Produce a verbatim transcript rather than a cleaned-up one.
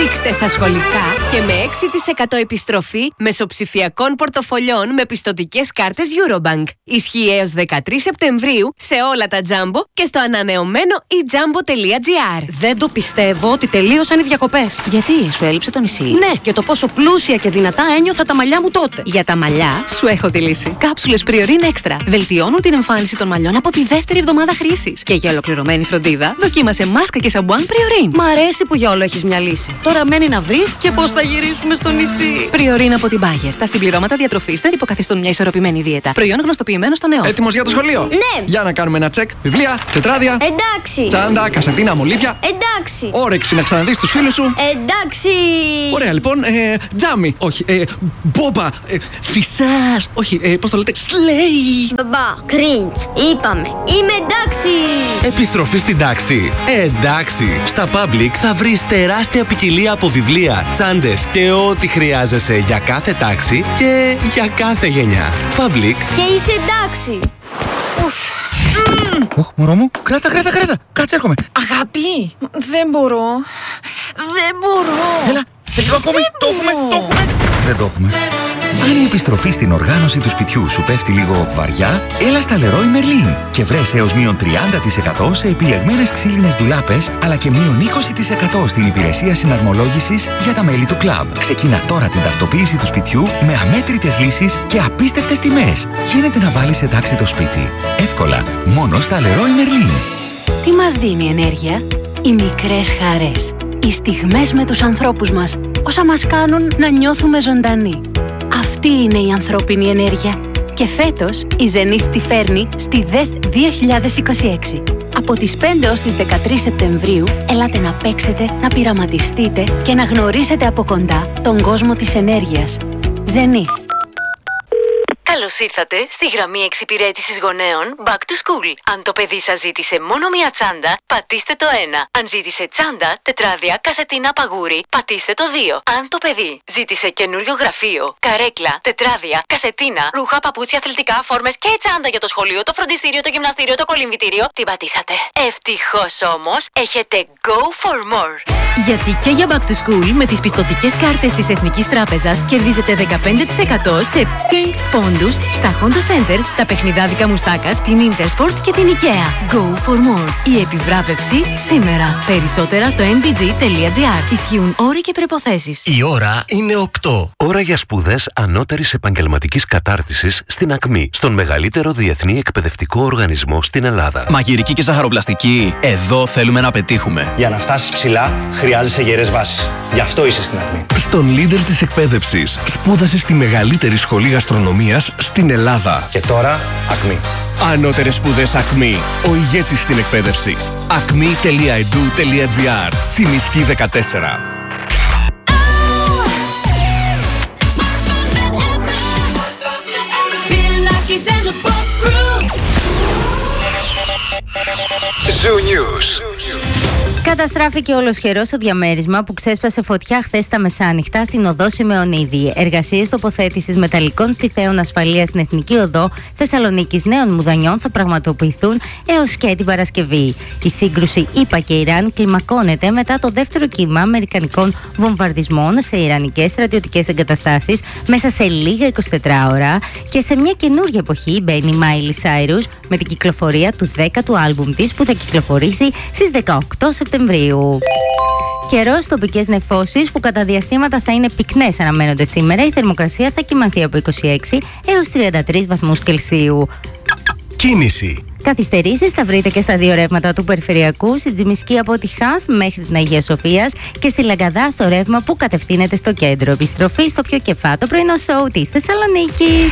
Ρίξτε στα σχολικά και με έξι τοις εκατό επιστροφή μεσοψηφιακών πορτοφολιών με πιστωτικές κάρτες Eurobank. Ισχύει έως δεκατρείς Σεπτεμβρίου σε όλα τα Jumbo και στο ανανεωμένο e jumbo τελεία gr. Δεν το πιστεύω ότι τελείωσαν οι διακοπές. Γιατί, σου έλειψε το νησί? Ναι, και το πόσο πλούσια και δυνατά ένιωθα τα μαλλιά μου τότε. Για τα μαλλιά, σου έχω τη λύση. Κάψουλες Priorin Extra βελτιώνουν την εμφάνιση των μαλλιών από τη δεύτερη εβδομάδα χρήσης. Και για ολοκληρωμένη φροντίδα, δοκίμασε μάσκα και σαμπουάν Priorin. Μ' αρέσει που για όλο έχεις μια λύση. Τώρα μένει να βρεις και πώς θα γυρίσουμε στο νησί. Priorin από την Bayer. Τα συμπληρώματα διατροφής δεν υποκαθιστούν μια ισορροπημένη δίαιτα. Προϊόν γνωστοποιημένο στο νεό. Έτοιμος για το σχολείο? Ναι. Για να κάνουμε ένα τσεκ. Βιβλία, τετράδια. Εντάξει. Τσάντα, κασετίνα, μολύβια. Εντάξει. Όρεξη να ξαναδείς τους φίλους σου. Εντάξει. Ωραία, λοιπόν. Ε, τζάμι. Όχι. Ε, μπόμπα. Ε, φυσάς. Όχι. Ε, πώς το λέτε? Σλέι. Μπαμπά, cringe. Είπαμε. Είμαι εντάξει. Επιστροφή στην τάξη. Ε, εντάξει. Στα Public θα βρεις τεράστια ποικιλία από βιβλία, τσάντες και ό,τι χρειάζεσαι για κάθε τάξη και για κάθε γενιά. Public. Και είσαι εντάξει. Ωχ, μωρό μου, κράτα, κράτα, κράτα. Κάτσε, έρχομαι. Αγάπη, δεν μπορώ. Δεν μπορώ. Έλα, λίγο ακόμη. Το έχουμε, το έχουμε. Δεν το έχουμε. Αν η επιστροφή στην οργάνωση του σπιτιού σου πέφτει λίγο βαριά, έλα στα Leroy Merlin και βρες έως μείον τριάντα τοις εκατό σε επιλεγμένες ξύλινες ντουλάπες, αλλά και μείον είκοσι τοις εκατό στην υπηρεσία συναρμολόγησης για τα μέλη του κλαμπ. Ξεκίνα τώρα την τακτοποίηση του σπιτιού με αμέτρητες λύσεις και απίστευτες τιμές. Γίνεται να βάλεις σε τάξη το σπίτι. Εύκολα, μόνο στα Leroy Merlin. Τι μας δίνει ενέργεια? Οι μικρές χαρές. Οι στιγμές με τους ανθρώπους μας, όσα μας κάνουν να νιώθουμε ζωντανοί. Αυτή είναι η ανθρώπινη ενέργεια. Και φέτος η Zenith τη φέρνει στη ΔΕΘ δύο χιλιάδες είκοσι έξι. Από τις πέντε ως τις δεκατρείς Σεπτεμβρίου, ελάτε να παίξετε, να πειραματιστείτε και να γνωρίσετε από κοντά τον κόσμο της ενέργειας. Zenith. Καλώς ήρθατε στη γραμμή εξυπηρέτησης γονέων Back to School. Αν το παιδί σας ζήτησε μόνο μία τσάντα, πατήστε το ένα. Αν ζήτησε τσάντα, τετράδια, κασετίνα, παγούρι, πατήστε το δύο. Αν το παιδί ζήτησε καινούριο γραφείο, καρέκλα, τετράδια, κασετίνα, ρούχα, παπούτσια, αθλητικά, φόρμες και τσάντα για το σχολείο, το φροντιστήριο, το γυμναστήριο, το κολυμβητήριο, την πατήσατε. Ευτυχώς όμως, έχετε Go for More. Γιατί και για Back to School με τις πιστωτικές κάρτες της Εθνικής Τράπεζας κερδίζετε δεκαπέντε τοις εκατό σε Pink πόντους στα Honda Center, τα παιχνιδάδικα Μουστάκας, την Intersport και την IKEA. Go for more. Η επιβράβευση σήμερα. Περισσότερα στο εν μπι τζι τελεία τζι άρ. Ισχύουν όροι και προϋποθέσεις. Η ώρα είναι οκτώ. Ώρα για σπουδές ανώτερης επαγγελματικής κατάρτισης στην ΑΚΜΗ, στον μεγαλύτερο διεθνή εκπαιδευτικό οργανισμό στην Ελλάδα. Μαγειρική και ζαχαροπλαστική. Εδώ θέλουμε να πετύχουμε. Για να φτάσεις ψηλά, χρειάζεσαι γερές βάσεις. Γι' αυτό είσαι στην ΑΚΜΗ. Στον leader της εκπαίδευσης σπούδασε στη μεγαλύτερη σχολή γαστρονομίας στην Ελλάδα. Και τώρα, ΑΚΜΗ. Ανώτερες σπουδές ΑΚΜΗ. Ο ηγέτης στην εκπαίδευση. ακμή τελεία ι ντι γιου τελεία τζι άρ. Τσιμισκή δεκατέσσερα. Zoo News. Καταστράφηκε ολοσχερός το διαμέρισμα που ξέσπασε φωτιά χθες τα μεσάνυχτα στην οδό Σιμεωνίδη. Εργασίες τοποθέτησης μεταλλικών στιθέων ασφαλείας στην Εθνική Οδό Θεσσαλονίκης Νέων Μουδανιών θα πραγματοποιηθούν έως και την Παρασκευή. Η σύγκρουση ΗΠΑ και Ιράν κλιμακώνεται μετά το δεύτερο κύμα αμερικανικών βομβαρδισμών σε ιρανικές στρατιωτικές εγκαταστάσεις μέσα σε λίγα εικοσιτετράωρα και σε μια καινούργια εποχή μπαίνει η Μάιλι Σάιρους με την κυκλοφορία του δέκατου άλμπουμ της που θα κυκλοφορήσει στις δεκαοκτώ Σεπτεμβρίου. Καιρός, τοπικές νεφώσεις που κατά διαστήματα θα είναι πυκνές αναμένονται σήμερα. Η θερμοκρασία θα κυμανθεί από είκοσι έξι έως τριάντα τρεις βαθμούς Κελσίου. Κίνηση. Καθυστερήσεις θα βρείτε και στα δύο ρεύματα του περιφερειακού, στην Τζιμισκή από τη Χάνθ μέχρι την Αγία Σοφίας και στη Λαγκαδά στο ρεύμα που κατευθύνεται στο κέντρο. Επιστροφή στο πιο κεφάτο πρωινό σοου της Θεσσαλονίκης.